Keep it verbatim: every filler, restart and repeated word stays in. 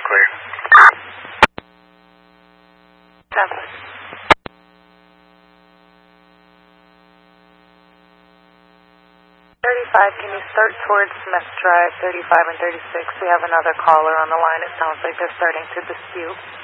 clear. Seven. thirty-five, can you start towards Smith Drive, thirty-five and thirty-six? We have another caller on the line. It sounds like they're starting to dispute.